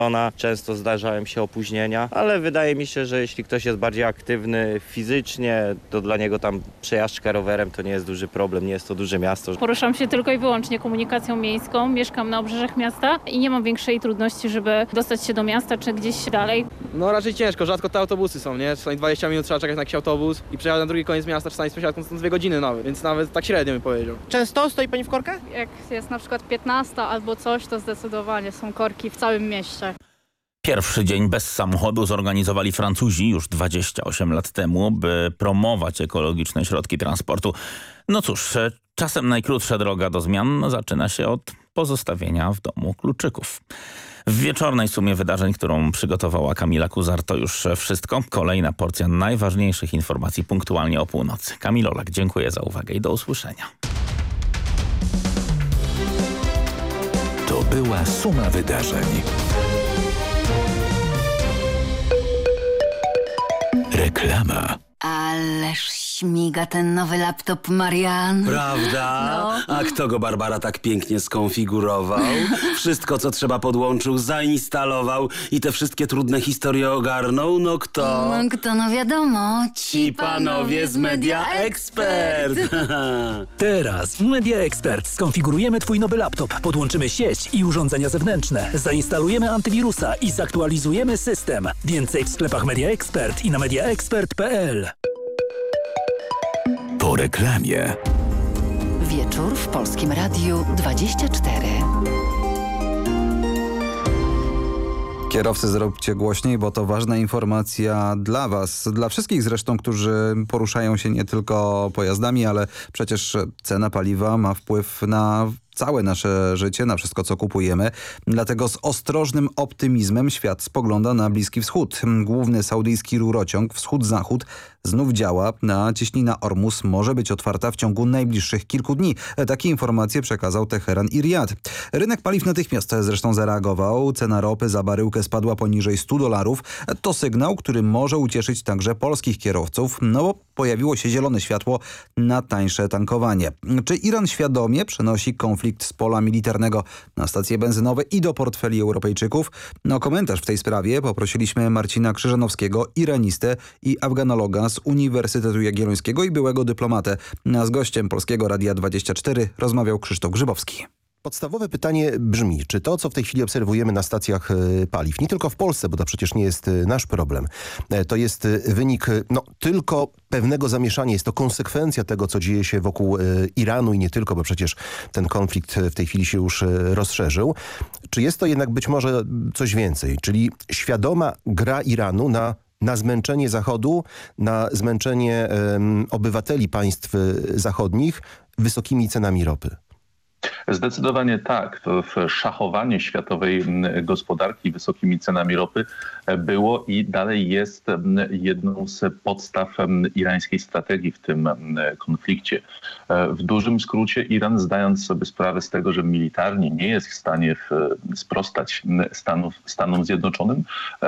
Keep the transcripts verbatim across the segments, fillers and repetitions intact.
Ona często zdarzają się opóźnienia, ale wydaje mi się, że jeśli ktoś jest bardziej aktywny fizycznie, to dla niego tam przejażdżka rowerem to nie jest duży problem, nie jest to duże miasto. Poruszam się tylko i wyłącznie komunikacją miejską, mieszkam na obrzeżach miasta i nie mam większej trudności, żeby dostać się do miasta czy gdzieś dalej. No raczej ciężko, rzadko te autobusy są, nie? Czasami dwadzieścia minut trzeba czekać na jakiś autobus i przejechać na drugi koniec miasta, czasami z przesiadką są dwie godziny nawet, więc nawet tak średnio bym powiedział. Często stoi pani w korkach? Jak jest na przykład piętnasta albo coś, to zdecydowanie są korki w całym mieście. Pierwszy dzień bez samochodu zorganizowali Francuzi już dwadzieścia osiem lat temu, by promować ekologiczne środki transportu. No cóż, czasem najkrótsza droga do zmian zaczyna się od pozostawienia w domu kluczyków. W wieczornej sumie wydarzeń, którą przygotowała Kamila Kuzar, to już wszystko. Kolejna porcja najważniejszych informacji punktualnie o północy. Kamil Olak, dziękuję za uwagę i do usłyszenia. To była suma wydarzeń. Reklama. Ależ śmiga ten nowy laptop, Marian. Prawda? No. A kto go, Barbara, tak pięknie skonfigurował? Wszystko, co trzeba, podłączył, zainstalował i te wszystkie trudne historie ogarnął? No kto? No kto, no wiadomo. Ci panowie z Media Expert. Teraz w Media Expert skonfigurujemy twój nowy laptop, podłączymy sieć i urządzenia zewnętrzne, zainstalujemy antywirusa i zaktualizujemy system. Więcej w sklepach Media Expert i na media expert kropka p l. Po reklamie. Wieczór w Polskim Radiu dwadzieścia cztery. Kierowcy, zróbcie głośniej, bo to ważna informacja dla was, dla wszystkich zresztą, którzy poruszają się nie tylko pojazdami, ale przecież cena paliwa ma wpływ na całe nasze życie, na wszystko, co kupujemy. Dlatego z ostrożnym optymizmem świat spogląda na Bliski Wschód. Główny saudyjski rurociąg wschód-zachód znów działa, a cieśnina Ormus może być otwarta w ciągu najbliższych kilku dni. Takie informacje przekazał Teheran i Riad. Rynek paliw natychmiast zresztą zareagował. Cena ropy za baryłkę spadła poniżej stu dolarów. To sygnał, który może ucieszyć także polskich kierowców, no bo pojawiło się zielone światło na tańsze tankowanie. Czy Iran świadomie przenosi konflikt z pola militarnego na stacje benzynowe i do portfeli Europejczyków? No, komentarz w tej sprawie poprosiliśmy Marcina Krzyżanowskiego, iranistę i afganologa z Uniwersytetu Jagiellońskiego i byłego dyplomatę. A z gościem Polskiego Radia dwadzieścia cztery rozmawiał Krzysztof Grzybowski. Podstawowe pytanie brzmi, czy to, co w tej chwili obserwujemy na stacjach paliw, nie tylko w Polsce, bo to przecież nie jest nasz problem, to jest wynik no, tylko pewnego zamieszania, jest to konsekwencja tego, co dzieje się wokół Iranu i nie tylko, bo przecież ten konflikt w tej chwili się już rozszerzył. Czy jest to jednak być może coś więcej, czyli świadoma gra Iranu na na zmęczenie Zachodu, na zmęczenie um, obywateli państw zachodnich wysokimi cenami ropy? Zdecydowanie tak. To szachowanie światowej gospodarki wysokimi cenami ropy było i dalej jest jedną z podstaw irańskiej strategii w tym konflikcie. W dużym skrócie Iran, zdając sobie sprawę z tego, że militarnie nie jest w stanie sprostać Stanów, Stanom Zjednoczonym,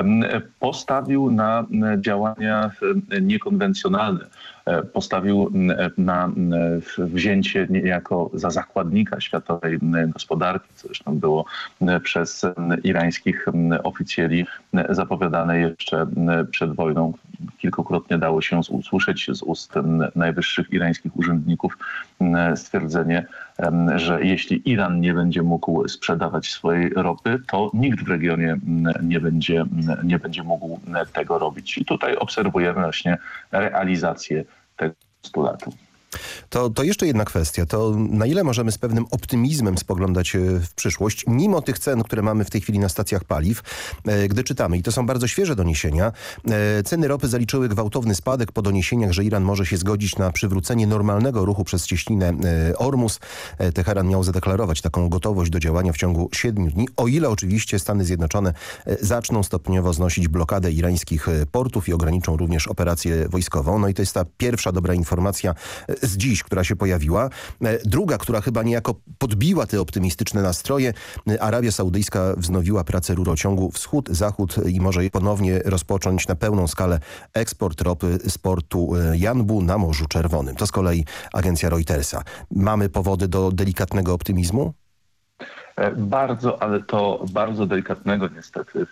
postawił na działania niekonwencjonalne. Postawił na wzięcie niejako za zakładnika światowej gospodarki, co zresztą było przez irańskich oficjeli zapowiadane jeszcze przed wojną. Kilkukrotnie dało się usłyszeć z ust najwyższych irańskich urzędników stwierdzenie, że jeśli Iran nie będzie mógł sprzedawać swojej ropy, to nikt w regionie nie będzie, nie będzie mógł tego robić. I tutaj obserwujemy właśnie realizację tego postulatu. To, to jeszcze jedna kwestia. To na ile możemy z pewnym optymizmem spoglądać w przyszłość, mimo tych cen, które mamy w tej chwili na stacjach paliw, gdy czytamy, i to są bardzo świeże doniesienia, ceny ropy zaliczyły gwałtowny spadek po doniesieniach, że Iran może się zgodzić na przywrócenie normalnego ruchu przez cieśninę Ormus. Teheran miał zadeklarować taką gotowość do działania w ciągu siedmiu dni, o ile oczywiście Stany Zjednoczone zaczną stopniowo znosić blokadę irańskich portów i ograniczą również operację wojskową. No i to jest ta pierwsza dobra informacja z dziś, która się pojawiła. Druga, która chyba niejako podbiła te optymistyczne nastroje. Arabia Saudyjska wznowiła pracę rurociągu wschód-zachód i może ponownie rozpocząć na pełną skalę eksport ropy z portu Janbu na Morzu Czerwonym. To z kolei agencja Reutersa. Mamy powody do delikatnego optymizmu? bardzo, ale to bardzo delikatnego niestety